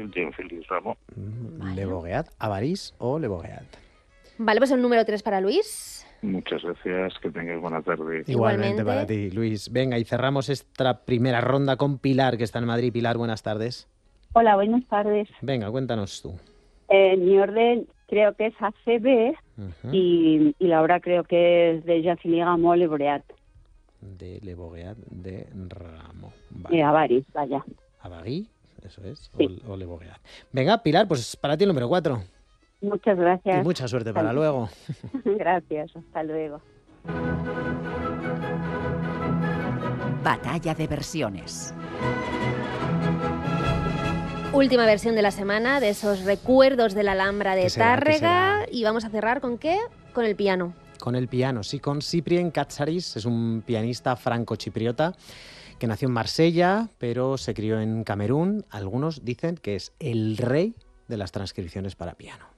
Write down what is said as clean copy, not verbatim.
Jean-Philippe Rameau. Le Bourgeat, Avarice o Le Bourgeat. Vale, pues el número 3 para Luis. Muchas gracias, que tengáis buena tarde. Igualmente para ti, Luis. Venga, y cerramos esta primera ronda con Pilar, que está en Madrid. Pilar, buenas tardes. Hola, buenas tardes. Venga, cuéntanos tú. Mi orden creo que es ACB y la obra creo que es de Jean-Philippe Rameau, Le Bourgeat. De Le Bourgeat de Rameau. Vale. Avarice, vaya. Avarice, eso es, Sí. o Le Bourgeat. Venga, Pilar, pues para ti el número 4. Muchas gracias. Y mucha suerte para luego. Gracias, hasta luego. Batalla de versiones. Última versión de la semana de esos recuerdos de la Alhambra de ¿Qué será? Tárrega. Y vamos a cerrar ¿con qué? Con el piano. Con el piano, sí, con Cyprien Katsaris, es un pianista franco-chipriota que nació en Marsella, pero se crió en Camerún. Algunos dicen que es el rey de las transcripciones para piano.